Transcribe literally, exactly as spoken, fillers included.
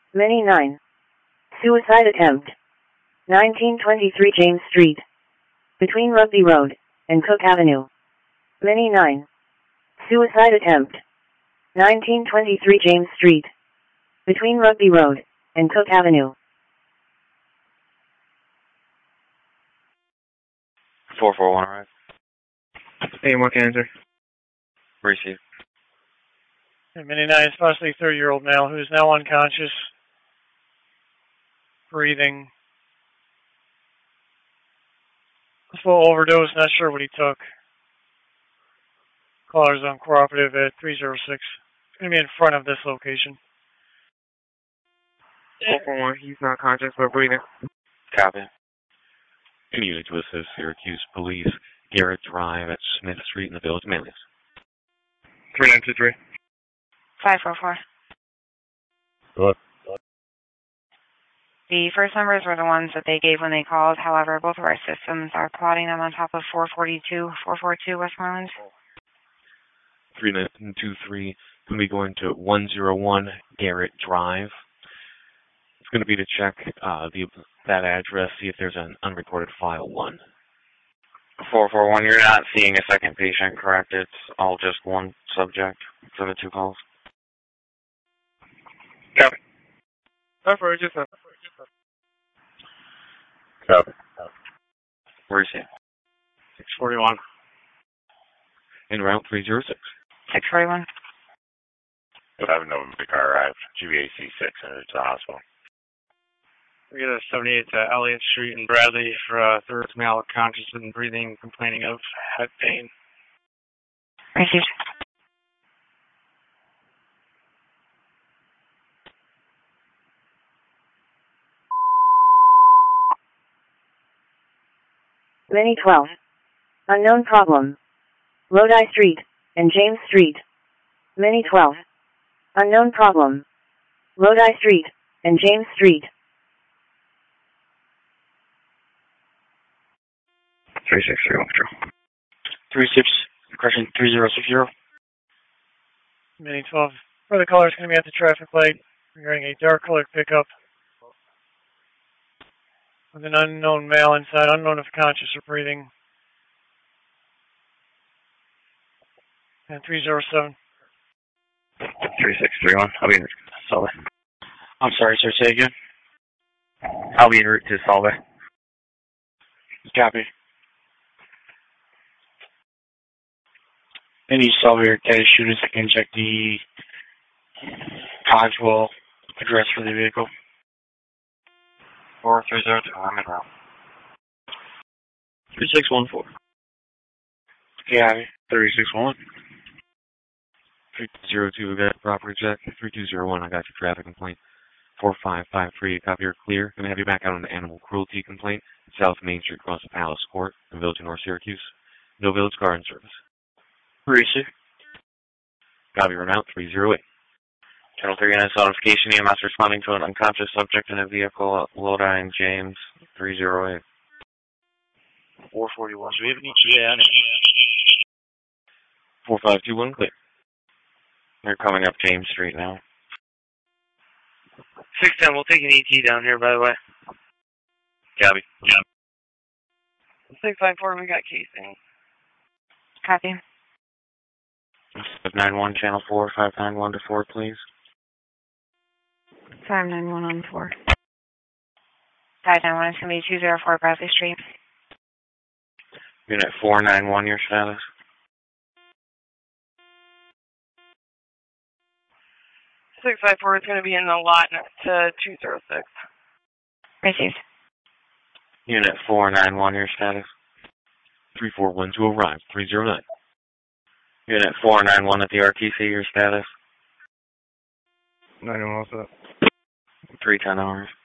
Many nine. Suicide attempt. nineteen twenty-three James Street. Between Rugby Road and Cook Avenue. Many nine. Suicide attempt. nineteen twenty-three James Street. Between Rugby Road and Cook Avenue. four four one, arrive. Hey, what can I answer? Receive. Many nine, possibly thirty-year-old male who is now unconscious, breathing. Full overdose, not sure what he took. Caller's uncooperative at three zero six. It's going to be in front of this location. four four one, he's not conscious but breathing. Copy. Any unit to assist Syracuse Police, Garrett Drive at Smith Street in the Village of Manlius. three nine two three. five four four. Good. The first numbers were the ones that they gave when they called. However, both of our systems are plotting them on top of four forty-two, four forty-two Westmoreland. three nine two three, going to be going to one oh one Garrett Drive. It's going to be to check uh, the that address, see if there's an unrecorded file one. four four one, you're not seeing a second patient, correct? It's all just one subject for the two calls? Copy. Over, just a... Copy. Where is he? six forty-one. En route three zero six. six forty-one. five November car arrived. G V A C six and to the hospital. We get a seventy-eight to Elliott Street in Bradley for a third male conscious and breathing, complaining of head pain. Received. Many twelve. Unknown problem. Lodi Street and James Street. Many twelve. Unknown problem. Lodi Street and James Street. three six three one, control. three six, correction, three zero six zero. Many twelve. Further caller is going to be at the traffic light regarding a dark colored pickup with an unknown male inside, unknown if conscious or breathing. And three zero seven. three six three one, I'll be in Solvay. I'm sorry, sir, say again. I'll be en route to Solvay. Copy. Any Solvay or Caddy shooters that can check the Cogswell address for the vehicle. four three zero two, I'm in route. three six one four. Yeah, three six one. three zero two, we got a property check. three two zero one, I got your traffic complaint. four five five three, copy your clear. Going to have you back out on the animal cruelty complaint. South Main Street, across the Palace Court, in the Village of North Syracuse. No Village car in service. Receive. Copy your route three zero eight. Channel three units notification, E M S responding to an unconscious subject in a vehicle at Lodi and James, three zero eight. four forty-one, do we have any G A on it? four five two one, clear. They're coming up James Street now. six ten, we'll take an E T down here, by the way. Gabby. Yeah. six five four, we got casing. Copy. five nine one, channel four, five nine one to four, please. five nine one on four. five nine one is going to be two zero four Bradley Street. Unit four nine one, your status. six five four is going to be in the lot next to two zero six. Received. Unit four nine one, your status. three four one two arrived, three zero nine. Unit four nine one at the R T C, your status. nine one, what's up? three ten hours.